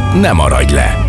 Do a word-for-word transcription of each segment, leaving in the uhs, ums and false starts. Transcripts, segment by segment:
ne maradj le!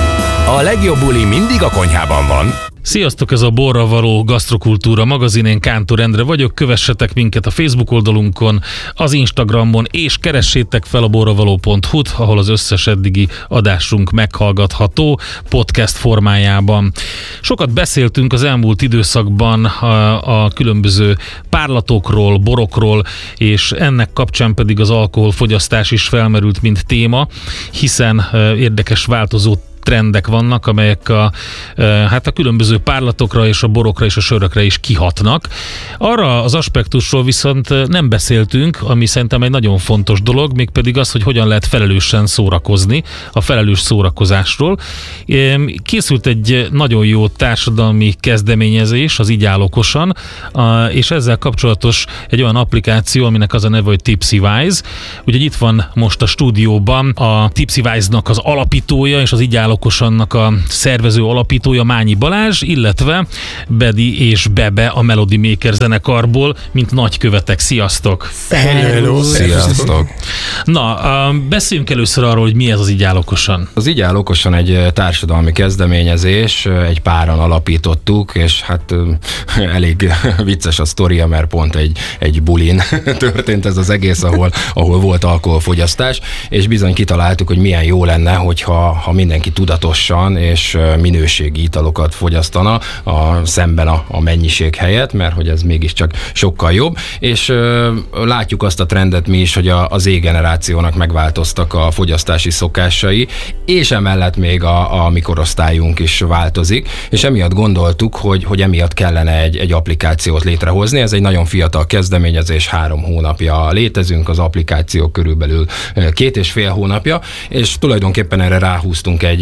A legjobb buli mindig a konyhában van. Sziasztok, ez a Borra Való Gasztrokultúra magazin, én Kántor Endre vagyok, kövessetek minket a Facebook oldalunkon, az Instagramon, és keressétek fel a borravaló pont hu-t, ahol az összes eddigi adásunk meghallgatható podcast formájában. Sokat beszéltünk az elmúlt időszakban a, a különböző párlatokról, borokról, és ennek kapcsán pedig az alkoholfogyasztás is felmerült, mint téma, hiszen érdekes változó trendek vannak, amelyek a, hát a különböző párlatokra és a borokra és a sörökre is kihatnak. Arra az aspektusról viszont nem beszéltünk, ami szerintem egy nagyon fontos dolog, mégpedig az, hogy hogyan lehet felelősen szórakozni, a felelős szórakozásról. Készült egy nagyon jó társadalmi kezdeményezés, az Így áll okosan, és ezzel kapcsolatos egy olyan applikáció, aminek az a neve, hogy TipsyWise. Úgyhogy itt van most a stúdióban a TipsyWise-nak az alapítója, és az Így áll okosannak a szervező alapítója, Mányi Balázs, illetve Bedi és Bebe a Melody Maker zenekarból, mint nagykövetek. Sziasztok! Hello! Sziasztok! Na, beszéljünk először arról, hogy mi ez az Így áll okosan. Az Így áll okosan egy társadalmi kezdeményezés, egy páran alapítottuk, és hát elég vicces a sztoria, mert pont egy, egy bulin történt ez az egész, ahol, ahol volt alkoholfogyasztás, és bizony kitaláltuk, hogy milyen jó lenne, hogyha ha mindenki tudatosan és minőségi italokat fogyasztana a, szemben a, a mennyiség helyett, mert hogy ez mégiscsak sokkal jobb, és ö, látjuk azt a trendet mi is, hogy a, az Z-generációnak megváltoztak a fogyasztási szokásai, és emellett még a, a mikorosztályunk is változik, és emiatt gondoltuk, hogy, hogy emiatt kellene egy, egy applikációt létrehozni. Ez egy nagyon fiatal kezdeményezés, három hónapja létezünk, az applikáció körülbelül két és fél hónapja, és tulajdonképpen erre ráhúztunk egy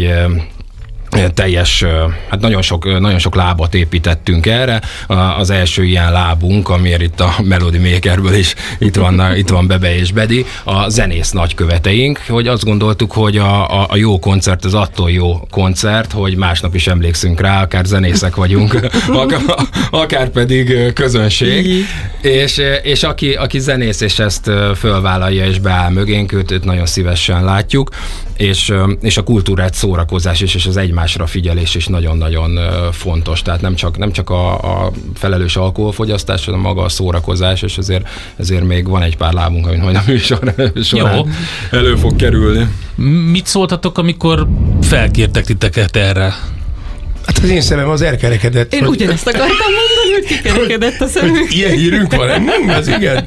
teljes, hát nagyon sok, nagyon sok lábat építettünk erre. Az első ilyen lábunk, amiért itt a Melody Makerből is itt van, itt van Bebe és Bedi, a zenész nagyköveteink, hogy azt gondoltuk, hogy a, a, a jó koncert az attól jó koncert, hogy másnap is emlékszünk rá, akár zenészek vagyunk, akár, akár pedig közönség, és, és aki, aki zenész és ezt fölvállalja és beáll mögénk, őt, őt nagyon szívesen látjuk, és, és a kultúrát, szórakozás is, és az egymásra figyelés is nagyon-nagyon fontos. Tehát nem csak, nem csak a, a felelős alkoholfogyasztás, hanem maga a szórakozás, és ezért, ezért még van egy pár lábunk, amit majd a műsor során elő fog kerülni. Mit szóltatok, amikor felkértek titeket erre? Hát az én szemem az elkerekedett. Én hogy... ugyanezt akartam mondani, hogy kikerekedett a szemünk. Ilyen hírünk van, nem? Ez igen.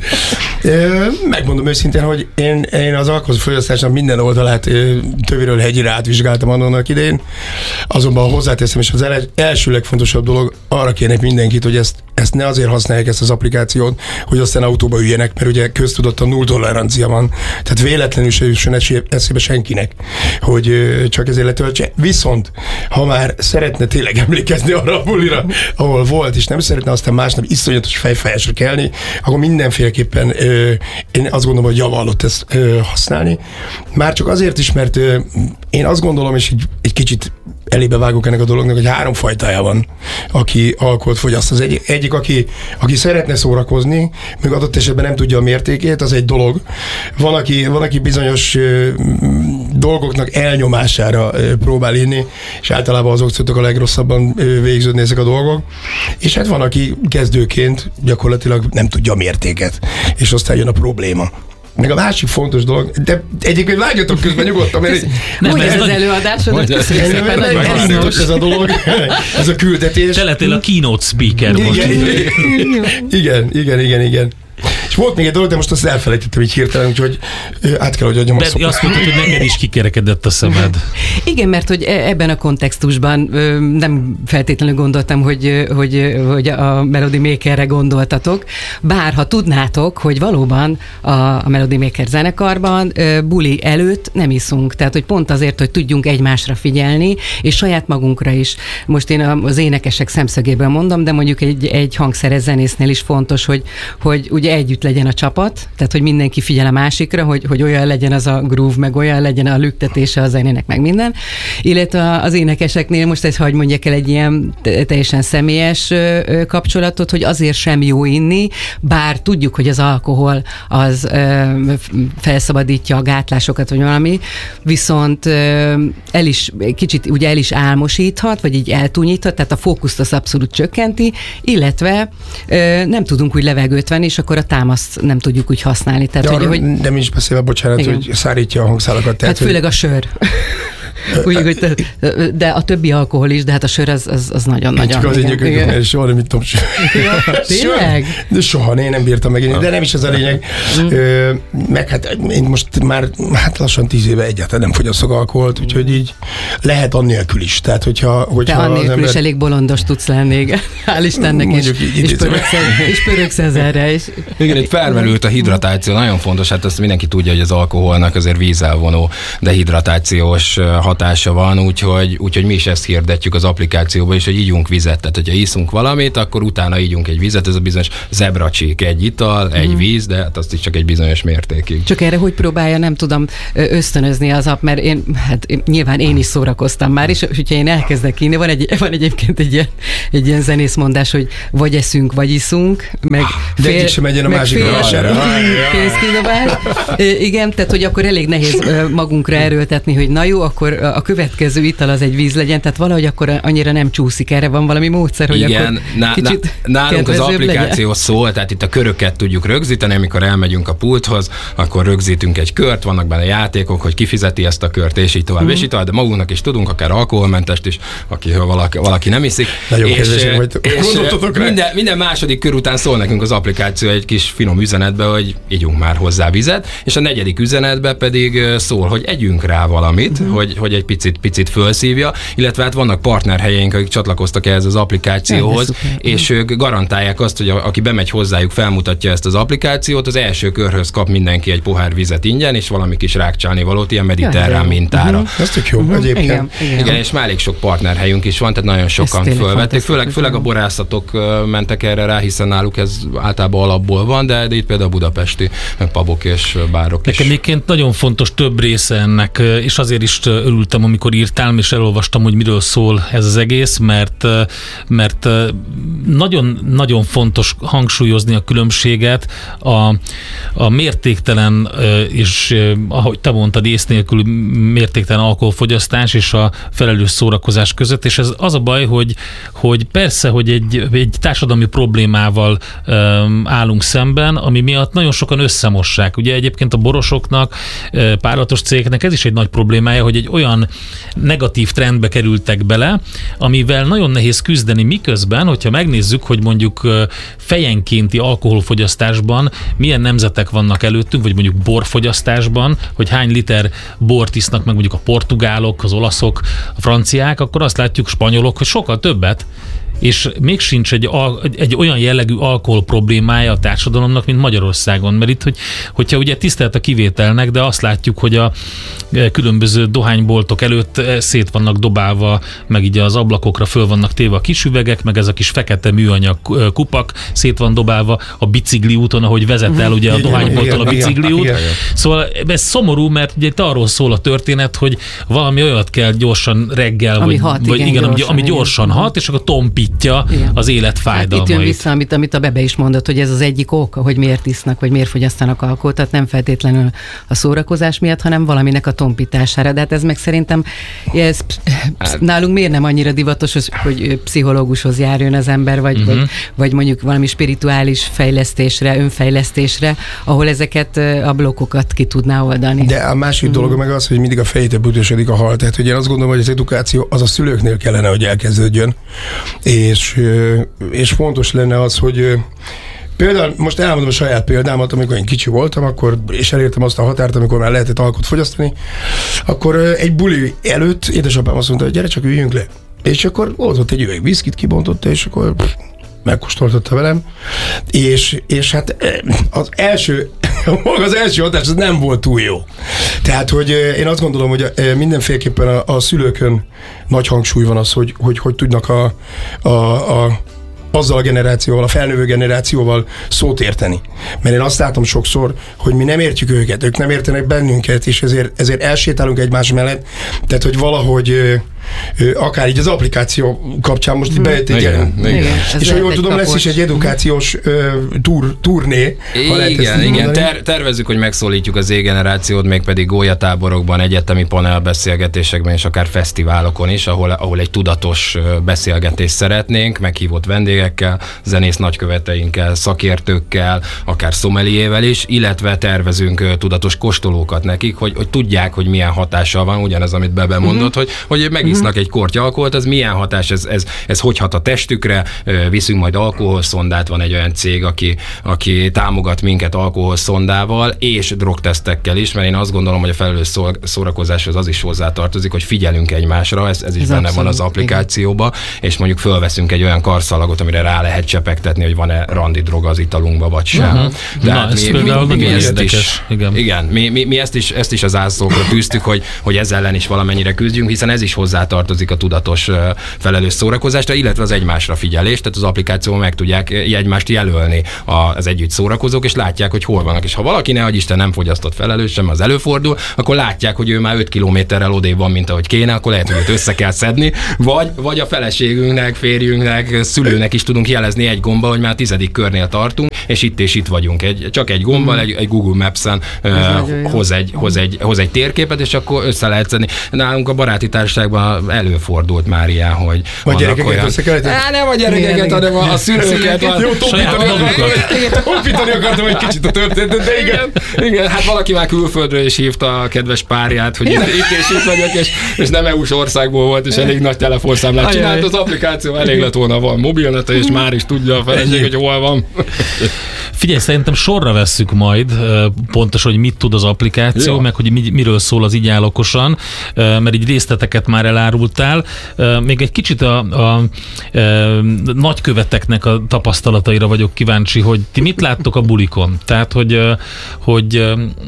Megmondom őszintén, hogy én, én az alkoholfogyasztásnak minden oldalát töviről hegyire átvizsgáltam annak idején. Azonban hozzáteszem, és az első legfontosabb dolog, arra kérnek mindenkit, hogy ezt, ezt ne azért használják, ezt az applikációt, hogy aztán autóba üljenek, mert ugye köztudottan null tolerancia van. Tehát véletlenül se jusson eszébe senkinek, hogy csak ezért letöltse. Viszont, ha már szeretne tényleg emlékezni arra a bulira, ahol volt, és nem szeretne aztán másnap iszonyatos fejfájásra kelni, akkor mindenféleképpen ö, én azt gondolom, hogy javallott ezt ö, használni. Már csak azért is, mert ö, én azt gondolom, és egy, egy kicsit elébe vágok ennek a dolognak, hogy három fajtája van, aki alkoholt fogyaszt. Az egy, egyik, aki, aki szeretne szórakozni, még adott esetben nem tudja a mértékét, az egy dolog. Van, aki, van, aki bizonyos ö, dolgoknak elnyomására ö, próbál inni, és általában azok szoktak a legrosszabban ö, végződni ezek a dolgok. És hát van, aki kezdőként gyakorlatilag nem tudja a mértéket, és aztán jön a probléma. Meg a másik fontos dolog, de egyébként vágjatok közben nyugodtan, mert... Nem, ez az előadásodat, köszönjük szépen, nagyon hasznos ez a dolog, ez a küldetés. Te lettél a keynote speaker most. Igen, igen, igen, igen. És volt még egy dolog, de most azt elfelejtettem így hirtelen, úgyhogy át kell, hogy adjam a szokot. Azt mondtad, hogy neked is kikerekedett a szemed. Igen, mert hogy ebben a kontextusban nem feltétlenül gondoltam, hogy, hogy, hogy a Melody Makerre gondoltatok, bár ha tudnátok, hogy valóban a Melody Maker zenekarban buli előtt nem iszunk. Tehát, hogy pont azért, hogy tudjunk egymásra figyelni, és saját magunkra is. Most én az énekesek szemszögéből mondom, de mondjuk egy, egy hangszeres zenésznél is fontos, hogy, hogy ugye együtt együtt legyen a csapat, tehát hogy mindenki figyel a másikra, hogy, hogy olyan legyen az a groove, meg olyan legyen a lüktetése a zenének, meg minden. Illetve az énekeseknél most ezt hagy mondjak el egy ilyen teljesen személyes kapcsolatot, hogy azért sem jó inni, bár tudjuk, hogy az alkohol az felszabadítja a gátlásokat, vagy valami, viszont el is, kicsit ugye el is álmosíthat, vagy így eltúnyíthat, tehát a fókuszt az abszolút csökkenti, illetve nem tudunk úgy levegőt venni, és akkor a támaszt nem tudjuk úgy használni. Tehát, de hogy, hogy... nem is beszélve, bocsánat, igen. hogy szárítja a hangszálakat. Tehát, hát főleg a sör. Úgy, hogy te, de a többi alkohol is, de hát a sör az, az, az nagyon-nagyon. Csak az én gyökökön, és soha nem ittam sör. Tényleg? De soha, én nem bírtam meg, de nem is ez a lényeg. Ö, meg hát én most már hát lassan tíz éve egyáltalán nem fogyasztok alkoholt, úgyhogy így lehet annélkül is. Tehát, hogyha, hogyha te annélkül ember... is elég bolondos tudsz lenni, hál' Istennek, és, és, pöröksz, és pöröksz ezerre. És... Igen, itt felmerült a hidratáció, nagyon fontos, hát azt mindenki tudja, hogy az alkoholnak azért vízelvonó dehidratációs hatása van, úgyhogy, úgyhogy mi is ezt hirdetjük az applikációban is, hogy ígyunk vizet. Tehát, hogyha iszunk valamit, akkor utána ígyunk egy vizet, ez a bizonyos zebracsík, egy ital, egy mm. víz, de hát azt is csak egy bizonyos mértékig. Csak erre hogy próbálja, nem tudom, ösztönözni az app, mert én, hát én, nyilván én is szórakoztam már, és hogyha én elkezdek inni, van, egy, van egyébként egy ilyen, egy ilyen zenészmondás, hogy vagy eszünk, vagy iszunk, meg de fél, sem egyen a másik pénzkidobás. Igen, tehát, hogy akkor elég nehéz magunkra erőltetni, hogy na jó, akkor a következő ital az egy víz legyen, tehát valahogy akkor annyira nem csúszik, erre van valami módszer, hogy igen, akkor ná, kicsit nálunk az applikáció legyen. Szól, tehát itt a köröket tudjuk rögzíteni, amikor elmegyünk a pulthoz, akkor rögzítünk egy kört, vannak benne játékok, hogy kifizeti ezt a kört, és így tovább, mm. és így tovább, de magunknak is tudunk, akár alkoholmentest is, aki valaki, valaki nem iszik. Nagyon kedvesek vagytok. És minden, minden második kör után szól nekünk az applikáció egy kis finom üzenetbe, hogy ígyunk már hozzá vizet, és a negyedik üzenetbe pedig szól, hogy együnk rá valamit, mm. hogy, hogy egy picit, picit fölszívja, illetve hát vannak partnerhelyeink, akik csatlakoztak ehhez az applikációhoz, és ők garantálják azt, hogy a, aki bemegy hozzájuk, felmutatja ezt az applikációt, az első körhöz kap mindenki egy pohár vizet ingyen, és valami kis rákcsálni valót, ilyen mediterrán mintára. Uh-huh. Ez tök jó, uh-huh. egyébként. Igen, igen. igen, és már elég sok partnerhelyünk is van, tehát nagyon sokan fölvették, főleg, főleg a borászatok mentek erre rá, hiszen náluk ez általában alapból van, de, de itt például a budapesti pubok és bárok is. Nekem egyébként nagyon fontos több része ennek, és azért is örültem, amikor írtál, és elolvastam, hogy miről szól ez az egész, mert, mert nagyon, nagyon fontos hangsúlyozni a különbséget a, a mértéktelen, és ahogy te mondtad, ész nélkül mértéktelen alkoholfogyasztás és a felelős szórakozás között, és ez az a baj, hogy, hogy persze, hogy egy, egy társadalmi problémával um, állunk szemben, ami miatt nagyon sokan összemossák. Ugye egyébként a borosoknak, párlatos cégeknek ez is egy nagy problémája, hogy egy olyan negatív trendbe kerültek bele, amivel nagyon nehéz küzdeni, miközben, hogyha megnézzük, hogy mondjuk fejenkénti alkoholfogyasztásban milyen nemzetek vannak előttünk, vagy mondjuk borfogyasztásban, hogy hány liter bort isznak meg mondjuk a portugálok, az olaszok, a franciák, akkor azt látjuk, spanyolok, hogy sokkal többet, és még sincs egy, egy olyan jellegű alkohol problémája a társadalomnak, mint Magyarországon. Mert itt, hogy, hogyha ugye tisztelt a kivételnek, de azt látjuk, hogy a különböző dohányboltok előtt szét vannak dobálva, meg így az ablakokra föl vannak téve a kis üvegek, meg ez a kis fekete műanyag kupak szét van dobálva a bicikli úton, ahogy vezet el ugye a dohánybolttól a bicikli út. Szóval ez szomorú, mert ugye itt arról szól a történet, hogy valami olyat kell gyorsan reggel, ami vagy, hat, vagy igen, igen, gyorsan, ami gyorsan igen. hat, és akkor tompít igen. az élet fájdalmait. Hát itt jön vissza, amit, amit a Bebe is mondott, hogy ez az egyik ok, hogy miért isznak, vagy miért fogyasztanak alkoholt, tehát nem feltétlenül a szórakozás miatt, hanem valaminek a tompítására. De hát ez meg szerintem, ez, nálunk miért nem annyira divatos, hogy pszichológushoz járjon az ember, vagy, uh-huh. vagy, vagy mondjuk valami spirituális fejlesztésre, önfejlesztésre, ahol ezeket a blokkokat ki tudná oldani. De a másik uh-huh. dolog meg az, hogy mindig a fejébe büdösödik a hal. Tehát, hogy én azt gondolom, hogy az edukáció az a szülőknél kellene, hogy elkezdődjön. És, és fontos lenne az, hogy például most elmondom a saját példámat, amikor én kicsi voltam, akkor, és elértem azt a határt, amikor már lehetett alkot fogyasztani, akkor egy buli előtt édesapám azt mondta, hogy gyere, csak üljünk le. És akkor hozott egy üveg viszkit, kibontotta, és akkor megkóstoltatta velem, és, és hát az első, az első hatás az nem volt túl jó. Tehát, hogy én azt gondolom, hogy mindenféleképpen a, a szülőkön nagy hangsúly van az, hogy hogy, hogy tudnak a, a, a azzal a generációval, a felnövő generációval szót érteni. Mert én azt látom sokszor, hogy mi nem értjük őket, ők nem értenek bennünket, és ezért, ezért elsétálunk egymás mellett, tehát hogy valahogy akár így az applikáció kapcsán most hmm. bejött egy igen, igen. igen. És ha jól tudom, lesz is egy edukációs túr, turné. Igen, igen. Ter- tervezzük, hogy megszólítjuk az Z-generációt, mégpedig gólyatáborokban, egyetemi panelbeszélgetésekben és akár fesztiválokon is, ahol, ahol egy tudatos beszélgetést szeretnénk, meghívott vendégekkel, zenész nagyköveteinkkel, szakértőkkel, akár szomeliével is, illetve tervezünk tudatos kóstolókat nekik, hogy, hogy tudják, hogy milyen hatással van, ugyanaz, amit Bebe mondott, mm-hmm. hogy, hogy meg isznak egy kortya alkoholt, az milyen hatás, ez, ez, ez hogy hat a testükre, viszünk majd alkoholszondát, van egy olyan cég, aki, aki támogat minket alkoholszondával és drogtesztekkel is, mert én azt gondolom, hogy a felelős szórakozáshoz az is hozzátartozik, hogy figyelünk egymásra, ez, ez is ez benne abszolút, van az applikációba, igen. És mondjuk fölveszünk egy olyan karszalagot, amire rá lehet csepegtetni, hogy van-e randi drog az italunkba, vagy sem. Uh-huh. Tehát Na, mi, mi, mi, mi ezt is, igen, igen mi, mi, mi ezt, is, ezt is az ászlókra tűztük, hogy, hogy ezzel ellen is valamennyire küzdjünk, hiszen ez is hozzátartozik a tudatos felelős szórakozásra, illetve az egymásra figyelés, tehát az applikációban meg tudják egymást jelölni az együtt szórakozók, és látják, hogy hol vannak. És ha valaki, ne adj Isten, nem fogyasztott felelős, sem az előfordul, akkor látják, hogy ő már öt kilométerrel odébb van, mint ahogy kéne, akkor lehet, hogy őt össze kell szedni, vagy, vagy a feleségünknek, férjünknek, szülőnek is tudunk jelezni egy gomba, hogy már a tizedik körnél tartunk, és itt és itt vagyunk. Egy, csak egy gombbal, egy, egy Google Maps-en uh, hoz, egy, hoz, egy, hoz egy térképet, és akkor össze lehet szedni. Nálunk a baráti társaságban előfordult már ilyen, hogy vagy gyerekeket olyan... összekelejtett? Á, nem a gyerekeket, hanem a, a szülőket. Jó, tompítani akartam egy kicsit a történetet, de igen. Igen, hát valaki már külföldről is hívta a kedves párját, hogy itt, itt és itt vagyok, és, és nem é u-s országból volt, és elég nagy telefonszámlát csinált az applikáció, elég lett volna, van mobilnete, és már is tudja a feleség, hogy hol van. Figyelj, szerintem sorra vesszük majd pontosan, hogy mit tud az applikáció, ja. meg hogy mi, miről szól az Így áll okosan, mert így részleteket már elárultál. Még egy kicsit a, a, a nagyköveteknek a tapasztalataira vagyok kíváncsi, hogy ti mit láttok a bulikon? Tehát, hogy, hogy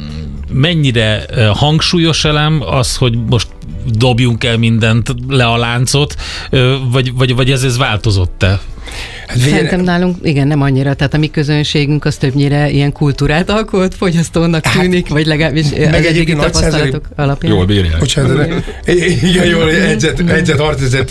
mennyire hangsúlyos elem az, hogy most dobjunk el mindent le a láncot, vagy, vagy, vagy ez, ez változott-e? Hát szerintem nálunk, igen, nem annyira, tehát a mi közönségünk az többnyire ilyen kultúrát alkot, fogyasztónak tűnik, hát, vagy legalábbis az eddigi tapasztalatok alapján. Jól bírják. Bocsánat, igen, jól edzett, edzett, artezett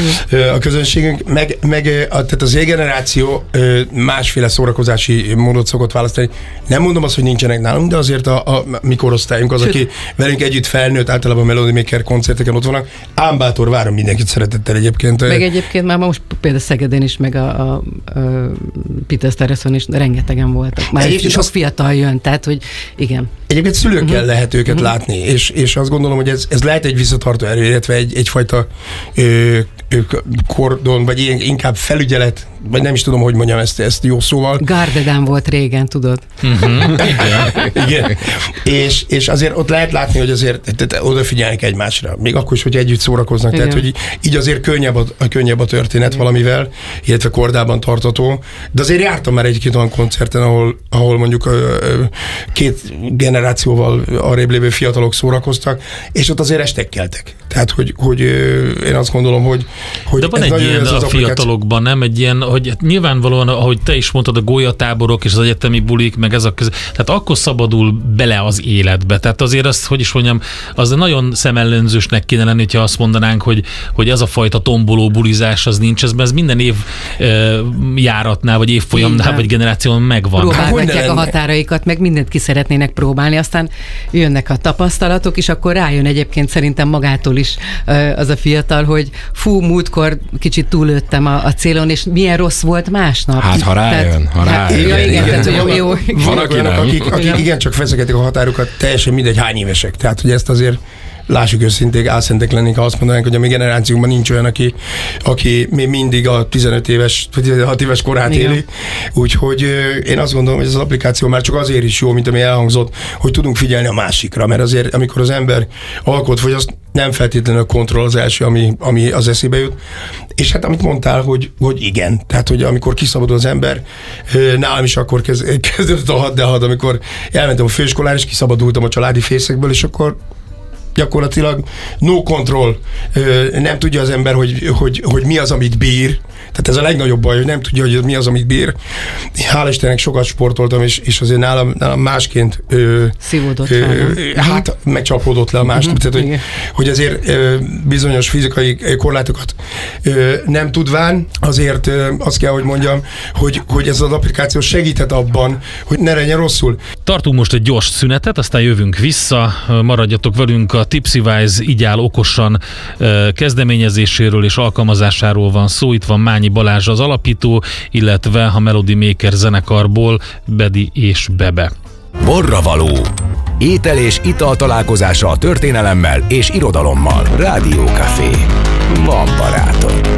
a közönségünk, meg, meg a, tehát az Z-generáció másféle szórakozási módot szokott választani. Nem mondom azt, hogy nincsenek nálunk, de azért a, a mi korosztályunk az, aki velünk együtt felnőtt, általában Melody Maker koncerteken ott vannak. Ám bátor, várom mindenkit szeretettel egyébként. Meg egyébként már most például Szegeden is, meg a, a, a Peter Stereson is rengetegen voltak. Már és sok fiatal jön, tehát hogy igen. Egyébként szülőkkel uh-huh. lehet őket uh-huh. látni, és, és azt gondolom, hogy ez, ez lehet egy visszatartó erő, illetve egy, egyfajta ö, ö, kordon, vagy inkább felügyelet, vagy nem is tudom, hogy mondjam ezt, ezt jó szóval. Gardedán volt régen, tudod? Uh-huh. Igen. Igen. És, és azért ott lehet látni, hogy azért tehát odafigyelnek egymásra, még akkor is, hogy együtt szórakoznak, igen. Tehát hogy így azért könnyebb a, könnyebb a történet igen. valamivel, illetve kordában tartató, de azért jártam már egy-két olyan koncerten, ahol, ahol mondjuk ö, ö, két generációval arrébb lévő fiatalok szórakoztak, és ott azért estekkeltek. Tehát, hogy, hogy én azt gondolom, hogy, hogy de van egy ilyen a fiatalokban, nem? Egy ilyen, hogy nyilvánvalóan, ahogy te is mondtad, a gólyatáborok és az egyetemi bulik, meg ez a köz... Tehát akkor szabadul bele az életbe. Tehát azért azt, hogy is mondjam, az nagyon szemellenzősnek kéne lenni, hogyha azt mondanánk, hogy, hogy ez a fajta tomboló bulizás az nincs, ez, ez minden év e, járatnál, vagy évfolyamnál, vagy generáción megvan. Próbálgatják a határaikat, meg mindent ki szeretnének próbálni, aztán jönnek a tapasztalatok, és akkor rájön egyébként szerintem magától is az a fiatal, hogy fú, múltkor kicsit túlőttem a, a célon, és milyen rossz volt másnap. Hát, ha rájön, ha rájön. Ja, igen, igen, tehát, jó, jó. Vannak olyanok, akik, akik igencsak feszegetik a határokat, teljesen mindegy hány évesek. Tehát, hogy ezt azért lássuk őszinték, álszentek lennénk, ha azt mondanánk, hogy a mi generációnkban nincs olyan, aki, aki még mindig a tizenöt éves, vagy tizenhat éves korát igen. éli. Úgyhogy én azt gondolom, hogy ez az applikáció már csak azért is jó, mint ami elhangzott, hogy tudunk figyelni a másikra, mert azért, amikor az ember alkot fogyaszt, nem feltétlenül a kontroll az első, ami, ami az eszébe jut. És hát amit mondtál, hogy, hogy igen. Tehát, hogy amikor kiszabadul az ember, nálam is akkor kezdődött a had de had, amikor elmentem a főiskolára, és kiszabadultam a családi fészekből, és akkor gyakorlatilag no control, nem tudja az ember, hogy, hogy, hogy mi az, amit bír, Tehát ez a legnagyobb baj, hogy nem tudja, hogy mi az, amit bír. Hál' Istennek sokat sportoltam, és, és azért nálam, nálam másként ö, szívódott ö, hát megcsapódott le a másnak. Uh-huh. Tehát, hogy, hogy azért ö, bizonyos fizikai korlátokat ö, nem tudván, azért ö, azt kell, hogy mondjam, hogy, hogy ez az applikáció segíthet abban, hogy ne legyen rosszul. Tartunk most egy gyors szünetet, aztán jövünk vissza, maradjatok velünk, a TipsyWise Így áll okosan kezdeményezéséről és alkalmazásáról van szó. Itt van Mányi Balázs az alapító, illetve a Melody Maker zenekarból Bedi és Bebe. Borravaló. Étel és ital találkozása a történelemmel és irodalommal. Rádió Café. Van barátod.